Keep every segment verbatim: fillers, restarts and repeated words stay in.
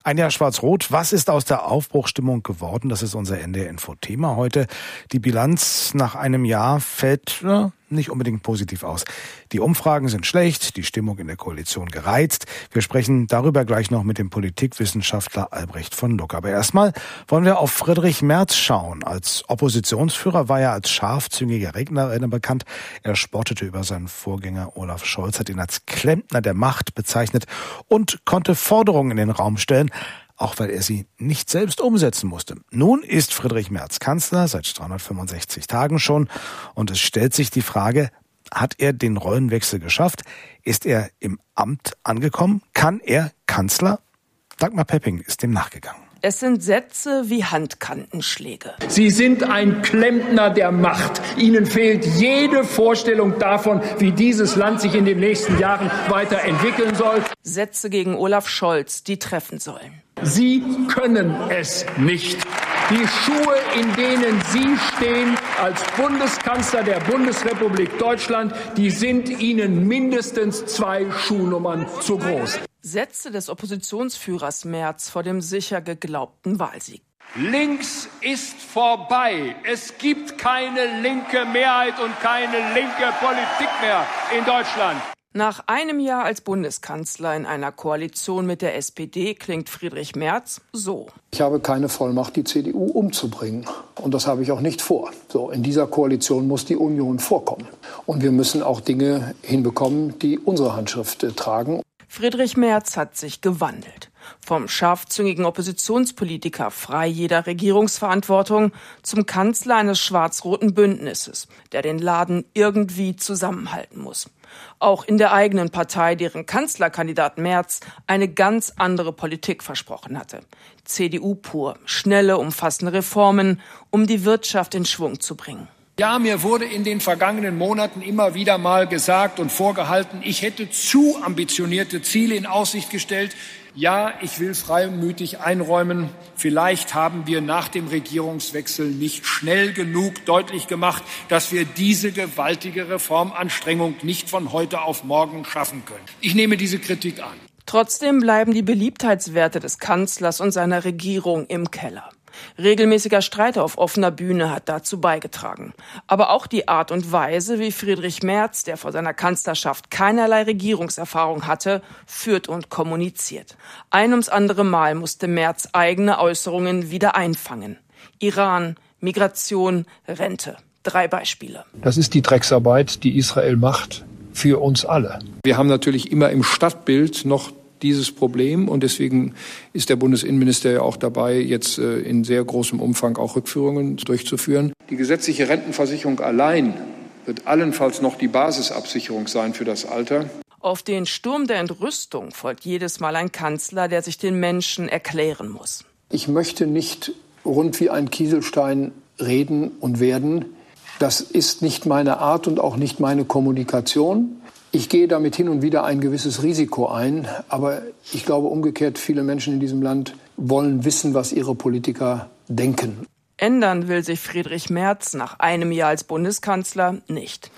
Ein Jahr Schwarz-Rot. Was ist aus der Aufbruchsstimmung geworden? Das ist unser N D R-Info-Thema heute. Die Bilanz nach einem Jahr fällt ja, nicht unbedingt positiv aus. Die Umfragen sind schlecht, die Stimmung in der Koalition gereizt. Wir sprechen darüber gleich noch mit dem Politikwissenschaftler Albrecht von Lucke. Aber erstmal wollen wir auf Friedrich Merz schauen. Als Oppositionsführer war er als scharfzüngiger Redner bekannt. Er spottete über seinen Vorgänger Olaf Scholz, hat ihn als Klempner der Macht bezeichnet und konnte Forderungen in den Raum stellen, auch weil er sie nicht selbst umsetzen musste. Nun ist Friedrich Merz Kanzler, seit dreihundertfünfundsechzig Tagen schon, und es stellt sich die Frage, hat er den Rollenwechsel geschafft? Ist er im Amt angekommen? Kann er Kanzler? Dagmar Pepping ist dem nachgegangen. Es sind Sätze wie Handkantenschläge. Sie sind ein Klempner der Macht. Ihnen fehlt jede Vorstellung davon, wie dieses Land sich in den nächsten Jahren weiterentwickeln soll. Sätze gegen Olaf Scholz, die treffen sollen. Sie können es nicht. Die Schuhe, in denen Sie stehen als Bundeskanzler der Bundesrepublik Deutschland, die sind Ihnen mindestens zwei Schuhnummern zu groß. Sätze des Oppositionsführers Merz vor dem sicher geglaubten Wahlsieg. Links ist vorbei. Es gibt keine linke Mehrheit und keine linke Politik mehr in Deutschland. Nach einem Jahr als Bundeskanzler in einer Koalition mit der S P D klingt Friedrich Merz so. Ich habe keine Vollmacht, die C D U umzubringen. Und das habe ich auch nicht vor. So, in dieser Koalition muss die Union vorkommen. Und wir müssen auch Dinge hinbekommen, die unsere Handschrift äh, tragen. Friedrich Merz hat sich gewandelt. Vom scharfzüngigen Oppositionspolitiker frei jeder Regierungsverantwortung zum Kanzler eines schwarz-roten Bündnisses, der den Laden irgendwie zusammenhalten muss. Auch in der eigenen Partei, deren Kanzlerkandidat Merz eine ganz andere Politik versprochen hatte. C D U pur, schnelle, umfassende Reformen, um die Wirtschaft in Schwung zu bringen. Ja, mir wurde in den vergangenen Monaten immer wieder mal gesagt und vorgehalten, ich hätte zu ambitionierte Ziele in Aussicht gestellt. Ja, ich will freimütig einräumen, vielleicht haben wir nach dem Regierungswechsel nicht schnell genug deutlich gemacht, dass wir diese gewaltige Reformanstrengung nicht von heute auf morgen schaffen können. Ich nehme diese Kritik an. Trotzdem bleiben die Beliebtheitswerte des Kanzlers und seiner Regierung im Keller. Regelmäßiger Streit auf offener Bühne hat dazu beigetragen. Aber auch die Art und Weise, wie Friedrich Merz, der vor seiner Kanzlerschaft keinerlei Regierungserfahrung hatte, führt und kommuniziert. Ein ums andere Mal musste Merz eigene Äußerungen wieder einfangen. Iran, Migration, Rente. Drei Beispiele. Das ist die Drecksarbeit, die Israel macht, für uns alle. Wir haben natürlich immer im Stadtbild noch dieses Problem und deswegen ist der Bundesinnenminister ja auch dabei, jetzt in sehr großem Umfang auch Rückführungen durchzuführen. Die gesetzliche Rentenversicherung allein wird allenfalls noch die Basisabsicherung sein für das Alter. Auf den Sturm der Entrüstung folgt jedes Mal ein Kanzler, der sich den Menschen erklären muss. Ich möchte nicht rund wie ein Kieselstein reden und werden. Das ist nicht meine Art und auch nicht meine Kommunikation. Ich gehe damit hin und wieder ein gewisses Risiko ein, aber ich glaube umgekehrt, viele Menschen in diesem Land wollen wissen, was ihre Politiker denken. Ändern will sich Friedrich Merz nach einem Jahr als Bundeskanzler nicht.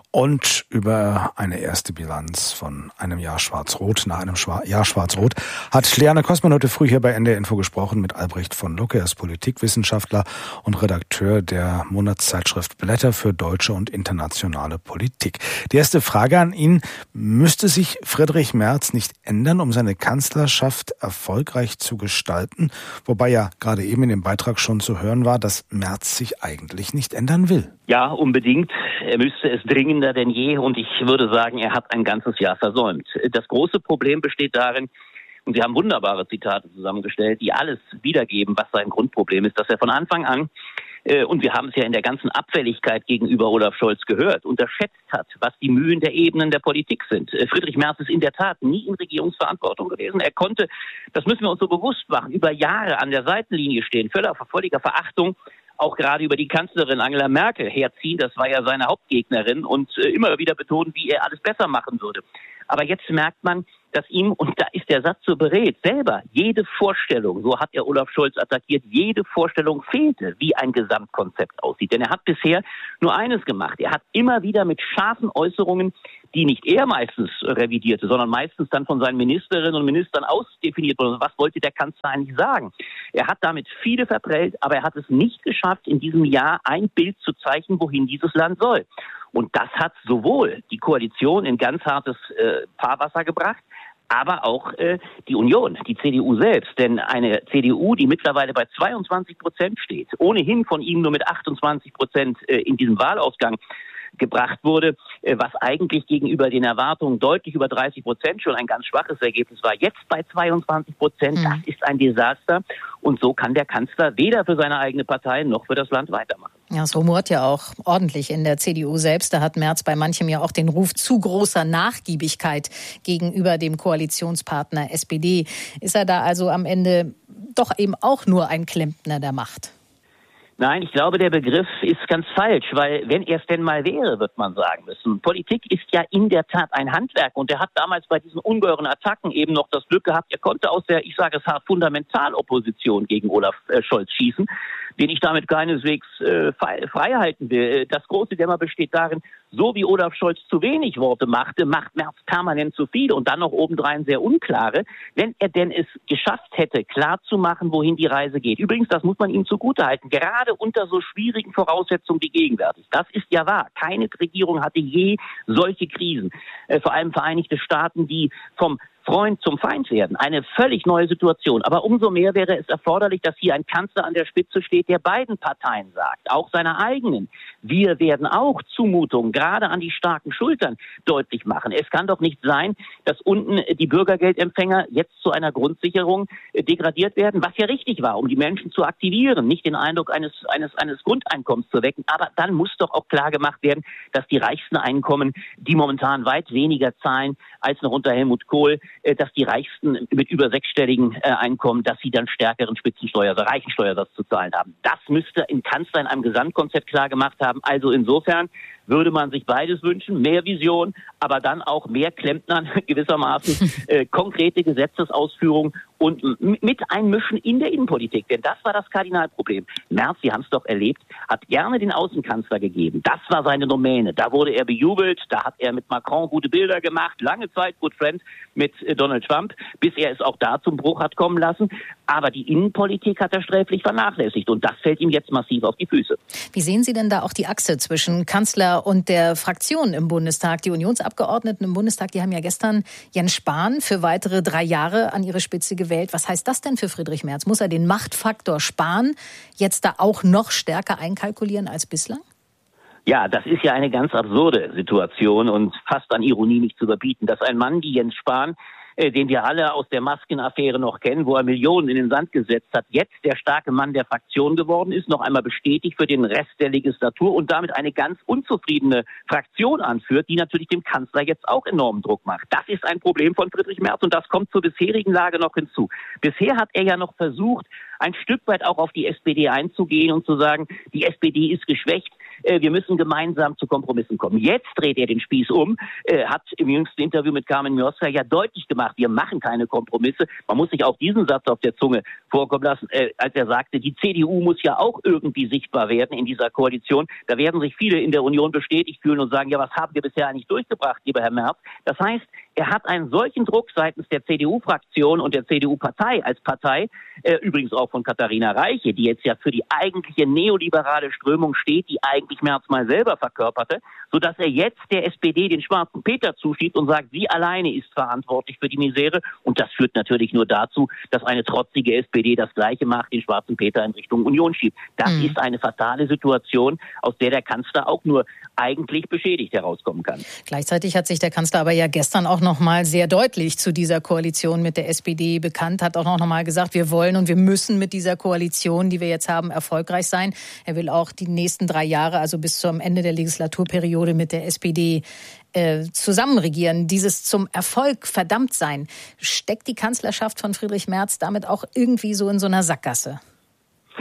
Und über eine erste Bilanz von einem Jahr Schwarz-Rot, nach einem Schwa- Jahr Schwarz-Rot, hat Liane Kosman heute früh hier bei N D R Info gesprochen mit Albrecht von Lucke. Er ist Politikwissenschaftler und Redakteur der Monatszeitschrift Blätter für deutsche und internationale Politik. Die erste Frage an ihn: Müsste sich Friedrich Merz nicht ändern, um seine Kanzlerschaft erfolgreich zu gestalten? Wobei ja gerade eben in dem Beitrag schon zu hören war, dass Merz sich eigentlich nicht ändern will. Ja, unbedingt. Er müsste es dringender denn je und ich würde sagen, er hat ein ganzes Jahr versäumt. Das große Problem besteht darin, und Sie haben wunderbare Zitate zusammengestellt, die alles wiedergeben, was sein Grundproblem ist, dass er von Anfang an, äh, und wir haben es ja in der ganzen Abfälligkeit gegenüber Olaf Scholz gehört, unterschätzt hat, was die Mühen der Ebenen der Politik sind. Äh, Friedrich Merz ist in der Tat nie in Regierungsverantwortung gewesen. Er konnte, das müssen wir uns so bewusst machen, über Jahre an der Seitenlinie stehen, völlig völliger Verachtung, auch gerade über die Kanzlerin Angela Merkel herziehen. Das war ja seine Hauptgegnerin und äh, immer wieder betonen, wie er alles besser machen würde. Aber jetzt merkt man, dass ihm, und da ist der Satz so beredt, selber jede Vorstellung, so hat er Olaf Scholz attackiert, jede Vorstellung fehlte, wie ein Gesamtkonzept aussieht. Denn er hat bisher nur eines gemacht. Er hat immer wieder mit scharfen Äußerungen, die nicht er meistens revidierte, sondern meistens dann von seinen Ministerinnen und Ministern ausdefiniert wurde. Was wollte der Kanzler eigentlich sagen? Er hat damit viele verprellt, aber er hat es nicht geschafft, in diesem Jahr ein Bild zu zeichnen, wohin dieses Land soll. Und das hat sowohl die Koalition in ganz hartes äh, Fahrwasser gebracht, aber auch äh, die Union, die C D U selbst. Denn eine C D U, die mittlerweile bei zweiundzwanzig Prozent steht, ohnehin von ihm nur mit achtundzwanzig Prozent äh, in diesem Wahlausgang gebracht wurde, was eigentlich gegenüber den Erwartungen deutlich über dreißig Prozent schon ein ganz schwaches Ergebnis war. Jetzt bei zweiundzwanzig Prozent, mhm. das ist ein Desaster. Und so kann der Kanzler weder für seine eigene Partei noch für das Land weitermachen. Ja, es rumort ja auch ordentlich in der C D U selbst. Da hat Merz bei manchem ja auch den Ruf zu großer Nachgiebigkeit gegenüber dem Koalitionspartner S P D. Ist er da also am Ende doch eben auch nur ein Klempner der Macht? Nein, ich glaube, der Begriff ist ganz falsch, weil wenn er es denn mal wäre, wird man sagen müssen. Politik ist ja in der Tat ein Handwerk und er hat damals bei diesen ungeheuren Attacken eben noch das Glück gehabt, er konnte aus der, ich sage es hart, Fundamentalopposition gegen Olaf äh, Scholz schießen, den ich damit keineswegs äh, frei halten will. Das große Dilemma besteht darin, so wie Olaf Scholz zu wenig Worte machte, macht Merz permanent zu viele und dann noch obendrein sehr unklare. Wenn er denn es geschafft hätte, klarzumachen, wohin die Reise geht. Übrigens, das muss man ihm zugutehalten, gerade unter so schwierigen Voraussetzungen wie gegenwärtig. Das ist ja wahr. Keine Regierung hatte je solche Krisen. Äh, vor allem Vereinigte Staaten, die vom Freund zum Feind werden. Eine völlig neue Situation. Aber umso mehr wäre es erforderlich, dass hier ein Kanzler an der Spitze steht, der beiden Parteien sagt, auch seiner eigenen. Wir werden auch Zumutungen gerade an die starken Schultern deutlich machen. Es kann doch nicht sein, dass unten die Bürgergeldempfänger jetzt zu einer Grundsicherung degradiert werden, was ja richtig war, um die Menschen zu aktivieren, nicht den Eindruck eines, eines, eines Grundeinkommens zu wecken. Aber dann muss doch auch klar gemacht werden, dass die reichsten Einkommen, die momentan weit weniger zahlen als noch unter Helmut Kohl, dass die Reichsten mit über sechsstelligen äh, Einkommen, dass sie dann stärkeren Spitzensteuersatz, Reichensteuersatz zu zahlen haben. Das müsste im Kanzler in einem Gesamtkonzept klar gemacht haben. Also insofern würde man sich beides wünschen, mehr Vision, aber dann auch mehr Klempnern gewissermaßen, äh, konkrete Gesetzesausführung und m- mit einmischen in der Innenpolitik. Denn das war das Kardinalproblem. Merz, Sie haben es doch erlebt, hat gerne den Außenkanzler gegeben. Das war seine Domäne. Da wurde er bejubelt, da hat er mit Macron gute Bilder gemacht, lange Zeit Good Friend mit äh, Donald Trump, bis er es auch da zum Bruch hat kommen lassen. Aber die Innenpolitik hat er sträflich vernachlässigt und das fällt ihm jetzt massiv auf die Füße. Wie sehen Sie denn da auch die Achse zwischen Kanzler und der Fraktion im Bundestag? Die Unionsabgeordneten im Bundestag, die haben ja gestern Jens Spahn für weitere drei Jahre an ihre Spitze gewählt. Was heißt das denn für Friedrich Merz? Muss er den Machtfaktor Spahn jetzt da auch noch stärker einkalkulieren als bislang? Ja, das ist ja eine ganz absurde Situation und fast an Ironie nicht zu überbieten, dass ein Mann wie Jens Spahn, äh, den wir alle aus der Maskenaffäre noch kennen, wo er Millionen in den Sand gesetzt hat, jetzt der starke Mann der Fraktion geworden ist, noch einmal bestätigt für den Rest der Legislatur und damit eine ganz unzufriedene Fraktion anführt, die natürlich dem Kanzler jetzt auch enormen Druck macht. Das ist ein Problem von Friedrich Merz und das kommt zur bisherigen Lage noch hinzu. Bisher hat er ja noch versucht, ein Stück weit auch auf die S P D einzugehen und zu sagen, die S P D ist geschwächt, wir müssen gemeinsam zu Kompromissen kommen. Jetzt dreht er den Spieß um, hat im jüngsten Interview mit Carmen Mioska ja deutlich gemacht, wir machen keine Kompromisse. Man muss sich auch diesen Satz auf der Zunge vorkommen lassen, als er sagte, die C D U muss ja auch irgendwie sichtbar werden in dieser Koalition. Da werden sich viele in der Union bestätigt fühlen und sagen, ja, was haben wir bisher eigentlich durchgebracht, lieber Herr Merz? Das heißt, er hat einen solchen Druck seitens der C D U-Fraktion und der C D U-Partei als Partei, äh, übrigens auch von Katharina Reiche, die jetzt ja für die eigentliche neoliberale Strömung steht, die eigentlich Merz mal selber verkörperte, sodass er jetzt der S P D den schwarzen Peter zuschiebt und sagt, sie alleine ist verantwortlich für die Misere. Und das führt natürlich nur dazu, dass eine trotzige S P D das Gleiche macht, den schwarzen Peter in Richtung Union schiebt. Das mhm. ist eine fatale Situation, aus der der Kanzler auch nur eigentlich beschädigt herauskommen kann. Gleichzeitig hat sich der Kanzler aber ja gestern auch noch mal sehr deutlich zu dieser Koalition mit der S P D bekannt, hat auch noch mal gesagt, wir wollen und wir müssen mit dieser Koalition, die wir jetzt haben, erfolgreich sein. Er will auch die nächsten drei Jahre, also bis zum Ende der Legislaturperiode mit der S P D äh, zusammen regieren. Dieses zum Erfolg verdammt sein. Steckt die Kanzlerschaft von Friedrich Merz damit auch irgendwie so in so einer Sackgasse?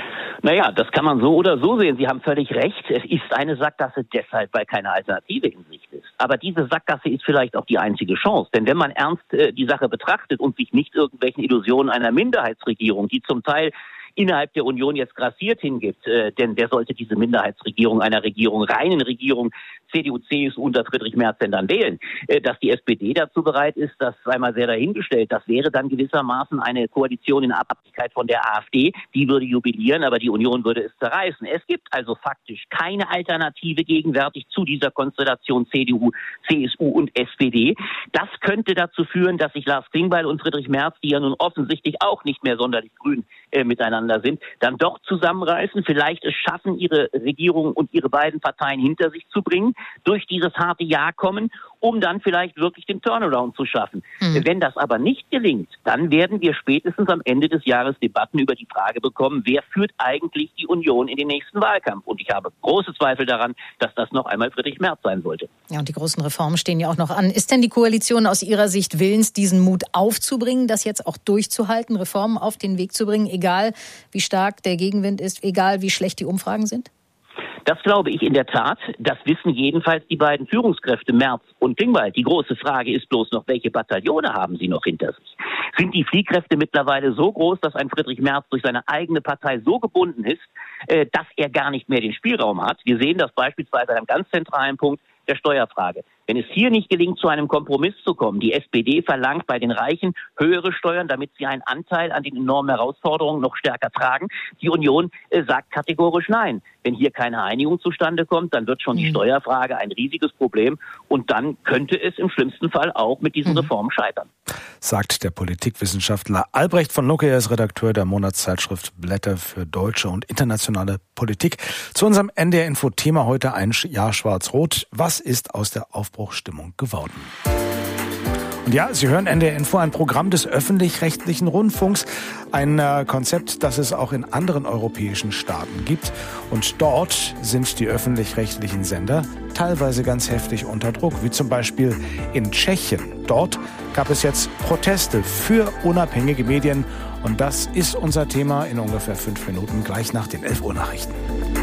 Naja, das kann man so oder so sehen. Sie haben völlig recht. Es ist eine Sackgasse deshalb, weil keine Alternative in Sicht ist. Aber diese Sackgasse ist vielleicht auch die einzige Chance. Denn wenn man ernst äh, die Sache betrachtet und sich nicht irgendwelchen Illusionen einer Minderheitsregierung, die zum Teil innerhalb der Union jetzt grassiert hingibt, äh, denn wer sollte diese Minderheitsregierung einer Regierung, reinen Regierung, C D U, C S U unter Friedrich Merz denn dann wählen? Äh, dass die S P D dazu bereit ist, das sei mal sehr dahingestellt. Das wäre dann gewissermaßen eine Koalition in Abhängigkeit von der AfD. Die würde jubilieren, aber die Union würde es zerreißen. Es gibt also faktisch keine Alternative gegenwärtig zu dieser Konstellation C D U, C S U und S P D. Das könnte dazu führen, dass sich Lars Klingbeil und Friedrich Merz, die ja nun offensichtlich auch nicht mehr sonderlich grün äh, miteinander sind, dann doch zusammenreißen, vielleicht es schaffen, ihre Regierung und ihre beiden Parteien hinter sich zu bringen, durch dieses harte Jahr kommen, um dann vielleicht wirklich den Turnaround zu schaffen. Mhm. Wenn das aber nicht gelingt, dann werden wir spätestens am Ende des Jahres Debatten über die Frage bekommen, wer führt eigentlich die Union in den nächsten Wahlkampf? Und ich habe große Zweifel daran, dass das noch einmal Friedrich Merz sein sollte. Ja, und die großen Reformen stehen ja auch noch an. Ist denn die Koalition aus Ihrer Sicht willens, diesen Mut aufzubringen, das jetzt auch durchzuhalten, Reformen auf den Weg zu bringen, egal wie stark der Gegenwind ist, egal wie schlecht die Umfragen sind? Das glaube ich in der Tat. Das wissen jedenfalls die beiden Führungskräfte Merz und Klingbeil. Die große Frage ist bloß noch, welche Bataillone haben sie noch hinter sich? Sind die Fliehkräfte mittlerweile so groß, dass ein Friedrich Merz durch seine eigene Partei so gebunden ist, äh, dass er gar nicht mehr den Spielraum hat? Wir sehen das beispielsweise an einem ganz zentralen Punkt der Steuerfrage. Wenn es hier nicht gelingt, zu einem Kompromiss zu kommen, die S P D verlangt bei den Reichen höhere Steuern, damit sie einen Anteil an den enormen Herausforderungen noch stärker tragen. Die Union äh, sagt kategorisch nein. Wenn hier keine Einigung zustande kommt, dann wird schon die mhm. Steuerfrage ein riesiges Problem und dann könnte es im schlimmsten Fall auch mit diesen mhm. Reformen scheitern. Sagt der Politikwissenschaftler Albrecht von Lucke, er ist Redakteur der Monatszeitschrift Blätter für deutsche und internationale Politik. Zu unserem N D R-Info-Thema heute ein Jahr Schwarz-Rot. Was ist aus der Aufbruchsstimmung geworden? Und ja, Sie hören N D R Info, ein Programm des öffentlich-rechtlichen Rundfunks, ein äh, Konzept, das es auch in anderen europäischen Staaten gibt. Und dort sind die öffentlich-rechtlichen Sender teilweise ganz heftig unter Druck, wie zum Beispiel in Tschechien. Dort gab es jetzt Proteste für unabhängige Medien. Und das ist unser Thema in ungefähr fünf Minuten, gleich nach den elf Uhr Nachrichten.